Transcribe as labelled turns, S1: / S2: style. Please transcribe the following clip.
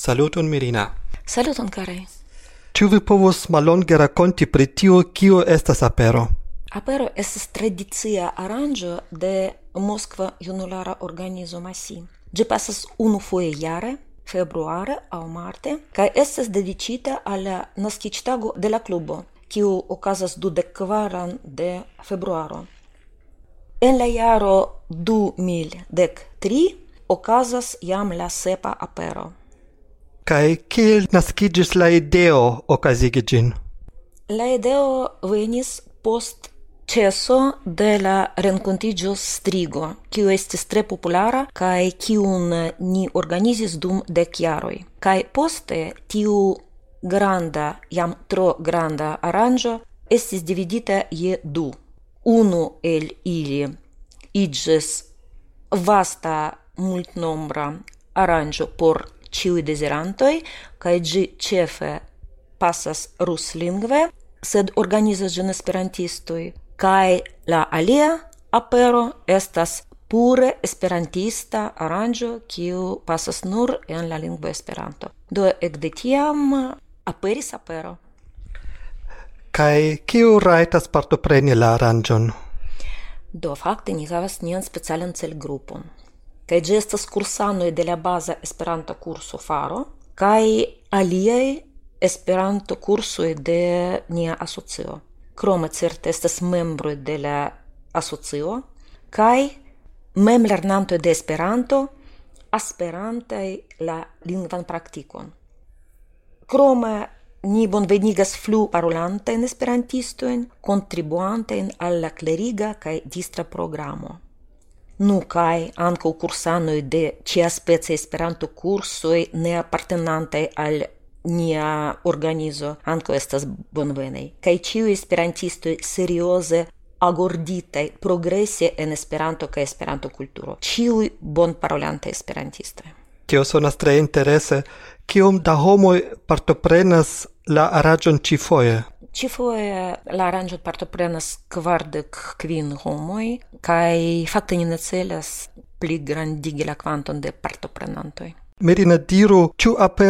S1: Saluton Mirina.
S2: Saluton carai.
S1: Ĉu vi povus mallonge rakonti pri tio, kio estas apero?
S2: Apero estas tradicia aranĝo de Moskva junulara organizo Masi. Ĝi pasas unufoje jare, februare aŭ marte, kaj estas dediĉita al la naskiĝtago de la klubo, kiu okazas 24 de februaro. En la jaro 2013 okazas jam la sepa apero.
S1: Kaj kiel naskiĝis la ideo okazigi ĝin?
S2: La ideo venis post ĉeso de la renkontiĝo Strigo, kiu estis tre populara kaj kiun ni organizis dum 10 jaroj. Kaj poste tiu granda, jam tro granda aranĝo estis dividita je du. Unu el ili iĝis vasta multnombra aranĝo por ĉiuj dezirantoj, kaj ĝi ĉefe pasas ruslingve, sed organizas ĝin esperantistoj. Kaj la alia apero estas pure esperantista aranĝo, kiu pasas nur en la lingvo Esperanto. Do ekde tiam aperis apero.
S1: Kaj kiu rajtas partopreni la aranĝon?
S2: Do fakte ni havas nian specialan celgrupon. Kaj ĝi estas kursanoj de la baza Esperanto kurso Faro kaj aliaj Esperanto kursoj de nia asocio. Krome certe estas membroj de la asocio kaj memlernantoj de Esperanto aspirantaj la lingvan praktikon. Krome ni bonvenigas fluparolantajn esperantistojn, kontribuantajn al la kleriga kaj distra programo. Nu kaj ankaŭ kursanoj de ĉiaspecaj Esperanto-kursoj ne apartenantaj al nia organizo ankaŭ estas bonvenaj. Kaj ĉiuj esperantistoj serioze agorditaj progrese en Esperanto kaj Esperanto-kulturo. Ĉiuj bonparolantaj esperantistoj.
S1: Tio sonas tre interese. Kiom da homoj partoprenas la aranĝon ĉifoje?
S2: Ĉifoje la aranĝon partoprenas 45 homoj, kaj fakte ni ne celas pligrandigi la kvanton de partoprenantoj.
S1: Mirina, diru, ĉu apero